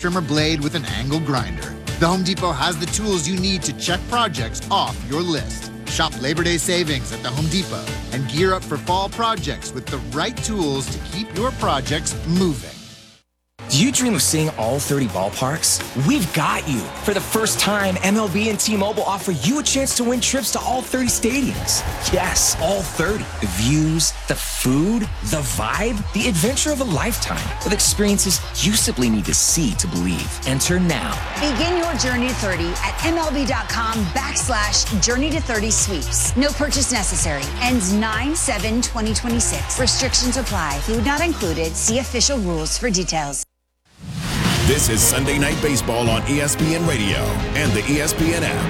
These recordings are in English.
trimmer blade with an angle grinder. The Home Depot has the tools you need to check projects off your list. Shop Labor Day savings at the Home Depot and gear up for fall projects with the right tools to keep your projects moving. Do you dream of seeing all 30 ballparks? We've got you. For the first time, MLB and T-Mobile offer you a chance to win trips to all 30 stadiums. Yes, all 30. The views, the food, the vibe, the adventure of a lifetime with experiences you simply need to see to believe. Enter now. Begin your journey to 30 at MLB.com/Journey to 30 sweeps. No purchase necessary. Ends 9/7/2026. Restrictions apply. Food not included. See official rules for details. This is Sunday Night Baseball on ESPN Radio and the ESPN app.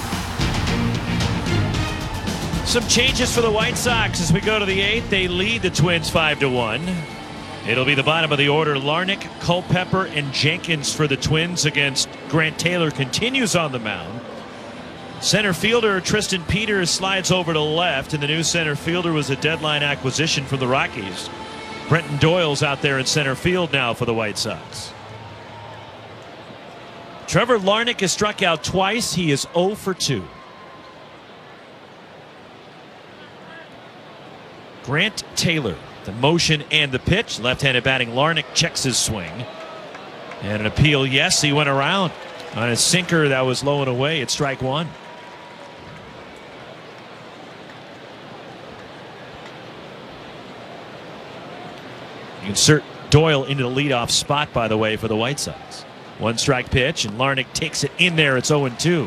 Some changes for the White Sox as we go to the 8th. They lead the Twins 5-1. It'll be the bottom of the order. Larnach, Culpepper, and Jenkins for the Twins against Grant Taylor continues on the mound. Center fielder Tristan Peters slides over to left, and the new center fielder was a deadline acquisition from the Rockies. Brenton Doyle's out there in center field now for the White Sox. Trevor Larnach has struck out twice. He is 0 for 2. Grant Taylor, the motion and the pitch. Left-handed batting Larnach checks his swing. And an appeal, yes, he went around on a sinker that was low and away at strike one. You insert Doyle into the leadoff spot, by the way, for the White Sox. One strike pitch, and Larnach takes it in there. It's 0-2.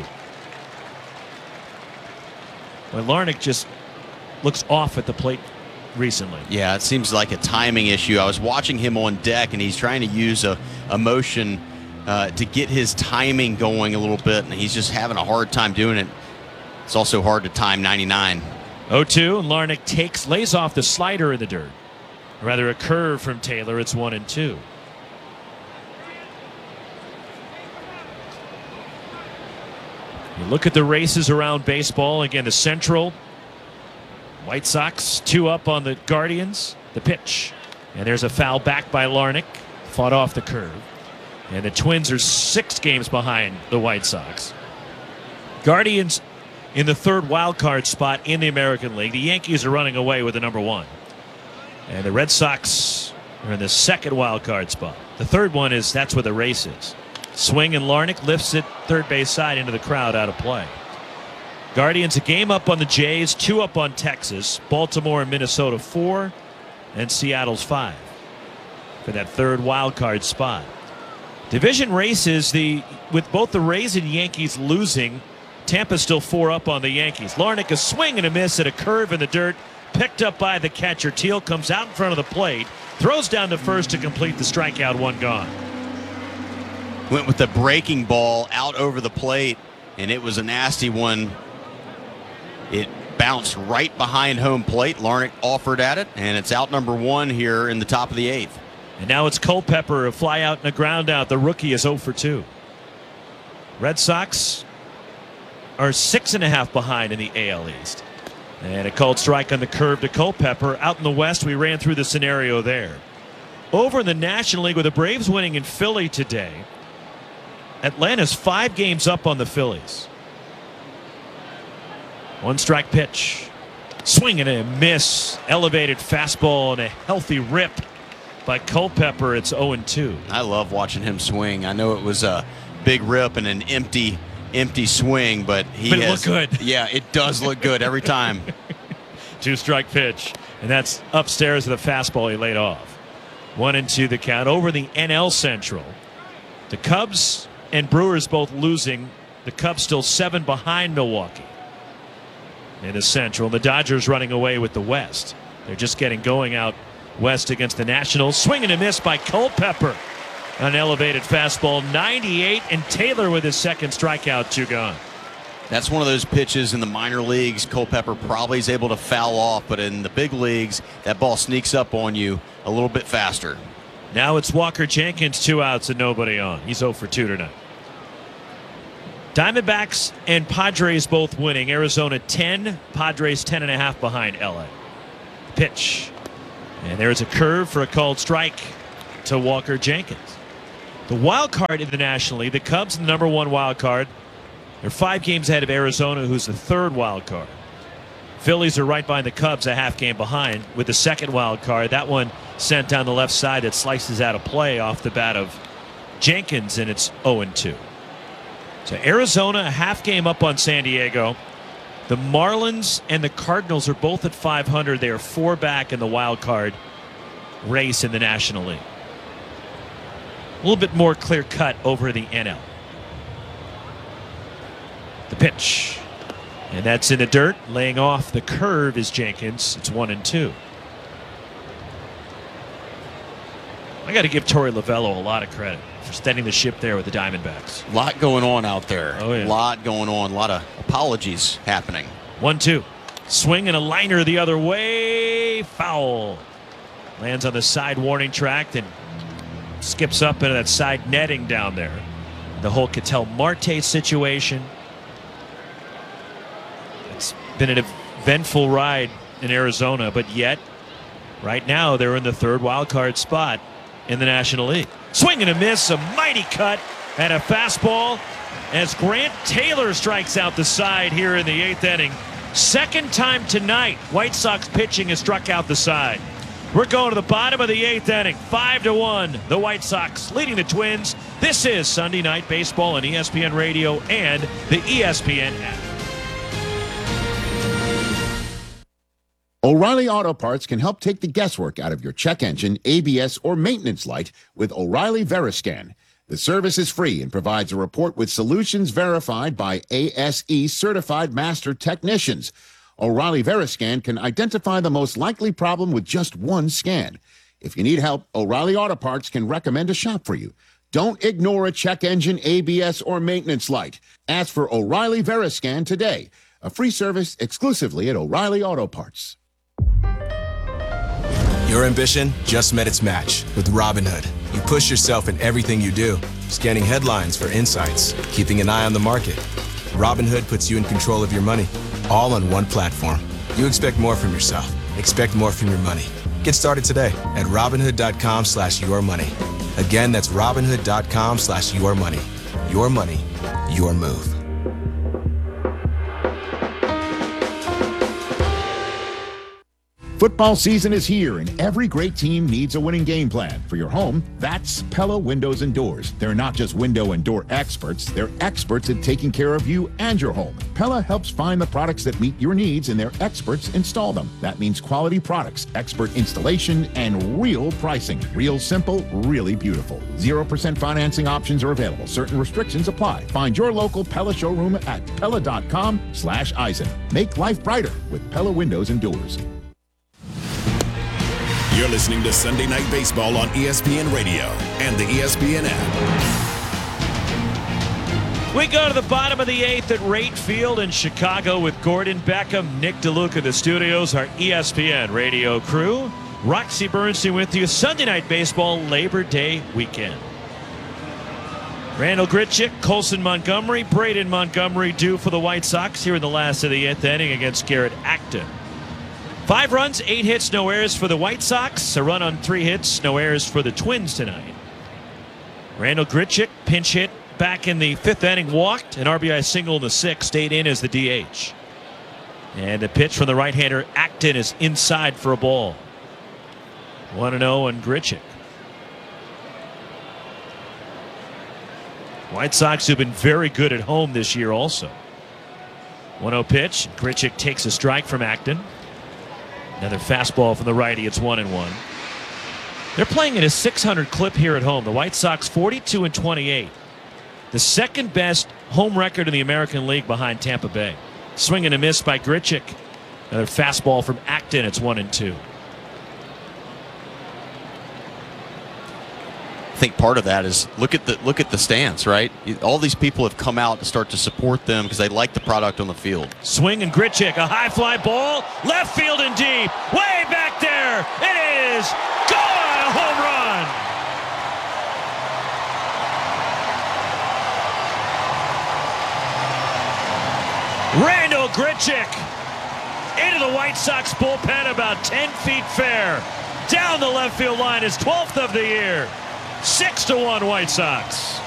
Well, Larnach just looks off at the plate recently. Yeah, it seems like a timing issue. I was watching him on deck, and he's trying to use a motion to get his timing going a little bit, and he's just having a hard time doing it. It's also hard to time 99. 0-2, and Larnach lays off the slider in the dirt. Rather a curve from Taylor. It's 1-2. You look at the races around baseball. Again, the Central. White Sox 2 up on the Guardians. The pitch. And there's a foul back by Larnach. Fought off the curve. And the Twins are 6 games behind the White Sox. Guardians in the 3rd wild card spot in the American League. The Yankees are running away with the number 1. And the Red Sox are in the 2nd wild card spot. The 3rd one that's where the race is. Swing, and Larnach lifts it third base side into the crowd, out of play. Guardians a game up on the Jays, 2 up on Texas. Baltimore and Minnesota 4, and Seattle's 5 for that 3rd wild card spot. Division races, with both the Rays and Yankees losing, Tampa's still 4 up on the Yankees. Larnach a swing and a miss at a curve in the dirt, picked up by the catcher. Teal comes out in front of the plate, throws down to first to complete the strikeout. 1 gone. Went with the breaking ball out over the plate, and it was a nasty one. It bounced right behind home plate. Larnach offered at it, and it's out number 1 here in the top of the 8th. And now it's Culpepper, a fly out and a ground out. The rookie is 0 for 2. Red Sox are 6.5 behind in the AL East. And a called strike on the curve to Culpepper. Out in the West, we ran through the scenario there. Over in the National League, with the Braves winning in Philly today, Atlanta's 5 games up on the Phillies. 1 strike pitch. Swing and a miss. Elevated fastball and a healthy rip by Culpepper. It's 0-2. I love watching him swing. I know it was a big rip and an empty swing, but it looked good. Yeah, it does look good every time. 2 strike pitch, and that's upstairs with a fastball he laid off. 1-2 the count. Over the NL Central, the Cubs and Brewers both losing. The Cubs still 7 behind Milwaukee in the Central. The Dodgers running away with the West. They're just getting going out west against the Nationals. Swing and a miss by Culpepper. An elevated fastball, 98, and Taylor with his 2nd strikeout. 2 gone. That's one of those pitches in the minor leagues Culpepper probably is able to foul off, but in the big leagues, that ball sneaks up on you a little bit faster. Now it's Walker Jenkins, 2 outs and nobody on. He's 0 for 2 tonight. Diamondbacks and Padres both winning. Arizona 10, Padres 10.5 behind LA. Pitch. And there's a curve for a called strike to Walker Jenkins. The wild card in the National League, the Cubs, the number 1 wild card. They're 5 games ahead of Arizona, who's the 3rd wild card. Phillies are right behind the Cubs, a half game behind, with the 2nd wild card. That one sent down the left side that slices out of play off the bat of Jenkins, and it's 0-2. So Arizona, a half game up on San Diego. The Marlins and the Cardinals are both at 500. They are 4 back in the wild card race in the National League. A little bit more clear cut over the NL. The pitch. And that's in the dirt. Laying off the curve is Jenkins. It's 1-2. I got to give Torey Lovullo a lot of credit for steadying the ship there with the Diamondbacks. A lot going on out there. Oh, yeah. A lot going on. A lot of apologies happening. 1-2. Swing and a liner the other way. Foul. Lands on the side warning track and skips up into that side netting down there. The whole Ketel Marte situation. It's been an eventful ride in Arizona, but yet, right now, they're in the 3rd wild card spot in the National League. Swing and a miss, a mighty cut, and a fastball as Grant Taylor strikes out the side here in the 8th inning. 2nd time tonight, White Sox pitching has struck out the side. We're going to the bottom of the 8th inning. 5-1, the White Sox leading the Twins. This is Sunday Night Baseball on ESPN Radio and the ESPN app. O'Reilly Auto Parts can help take the guesswork out of your check engine, ABS, or maintenance light with O'Reilly Veriscan. The service is free and provides a report with solutions verified by ASE certified master technicians. O'Reilly Veriscan can identify the most likely problem with just one scan. If you need help, O'Reilly Auto Parts can recommend a shop for you. Don't ignore a check engine, ABS, or maintenance light. Ask for O'Reilly Veriscan today. A free service exclusively at O'Reilly Auto Parts. Your ambition just met its match with Robinhood. You push yourself in everything you do, scanning headlines for insights, keeping an eye on the market. Robinhood puts you in control of your money, all on one platform. You expect more from yourself. Expect more from your money. Get started today at Robinhood.com/yourmoney. Again, that's Robinhood.com/yourmoney. Your money, your move. Football season is here, and every great team needs a winning game plan. For your home, that's Pella Windows and Doors. They're not just window and door experts, they're experts at taking care of you and your home. Pella helps find the products that meet your needs, and their experts install them. That means quality products, expert installation, and real pricing. Real simple, really beautiful. 0% financing options are available. Certain restrictions apply. Find your local Pella showroom at Pella.com/Eisen. Make life brighter with Pella Windows and Doors. You're listening to Sunday Night Baseball on ESPN Radio and the ESPN app. We go to the bottom of the 8th at Rate Field in Chicago with Gordon Beckham, Nick DeLuca, the studios, our ESPN radio crew. Roxy Bernstein with you. Sunday Night Baseball, Labor Day weekend. Randall Grichuk, Colson Montgomery, Braden Montgomery due for the White Sox here in the last of the 8th inning against Garrett Acton. 5 runs, 8 hits, no errors for the White Sox. A run on 3 hits, no errors for the Twins tonight. Randall Grichuk, pinch hit back in the 5th inning, walked. An RBI single in the 6th, stayed in as the DH. And the pitch from the right-hander, Acton, is inside for a ball. 1-0 on Grichuk. White Sox who've been very good at home this year also. 1-0 pitch. Grichuk takes a strike from Acton. Another fastball from the righty. It's 1-1. They're playing at a 600 clip here at home. The White Sox 42-28. The second best home record in the American League behind Tampa Bay. Swing and a miss by Grichuk. Another fastball from Acton. It's 1-2. I think part of that is look at the stands, right? All these people have come out to start to support them because they like the product on the field. Swing and Grichuk, a high fly ball, left field and deep, way back there. It is gone, a home run. Randall Grichuk into the White Sox bullpen about 10 feet fair. Down the left field line, his 12th of the year. 6-1 White Sox.